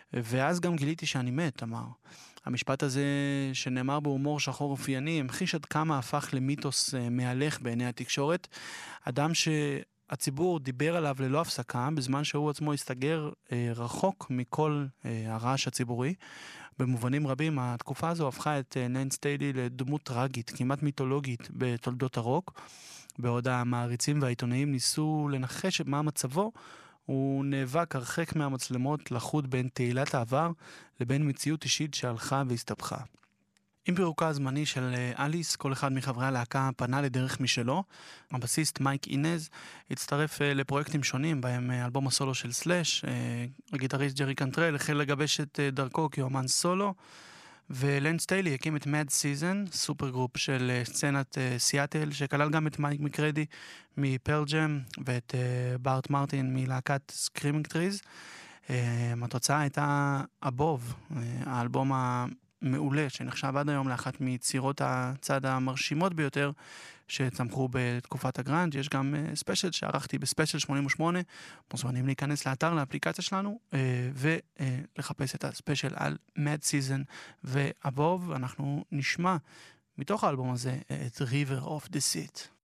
ואז גם גיליתי שאני מת, אמר. המשפט הזה שנאמר בהומור שחור אופייני, המחיש עד כמה הפך למיתוס מהלך בעיני התקשורת. אדם שהציבור דיבר עליו ללא הפסקה, בזמן שהוא עצמו הסתגר רחוק מכל הרעש הציבורי. במובנים רבים, התקופה הזו הפכה את נאן סטיילי לדמות טרגית, כמעט מיתולוגית בתולדות הרוק. בעוד המעריצים והעיתונאים ניסו לנחש מה מצבו, הוא נאבק הרחק מהמצלמות לחוד בין תהילת העבר לבין מציאות אישית שהלכה והסתבכה. עם פירוקה הזמני של אליס, כל אחד מחברי הלהקה פנה לדרך משלו. הבסיסט מייק אינז הצטרף לפרויקטים שונים, בהם אלבום הסולו של סלאש, הגיטריסט ג'רי קנטרל החל לגבש את דרכו כאומן סולו, ולן סטיילי הקים את Mad Season, סופר גרופ של סצנת סיאטל, שכלל גם את מייק מקרדי מפרל ג'ם ואת בארט מרטין מלהקת סקרימינג טריז. התוצאה הייתה הבוב, האלבום המעולה שנחשב עד היום לאחת מיצירות הצד המרשימות ביותר שצמחו בתקופת הגרנג'. יש גם ספיישל שערכתי בספיישל 88, מוזמנים להיכנס לאתר לאפליקציה שלנו ולחפש את הספיישל על Mad Season והבוב. אנחנו נשמע מתוך האלבום הזה את River of the Seat.